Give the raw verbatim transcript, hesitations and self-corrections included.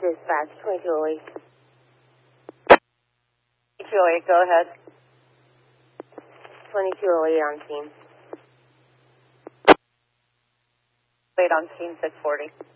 Dispatch, twenty-two oh eight. twenty-two oh eight, go ahead. twenty-two oh eight on scene. Wait on scene six forty.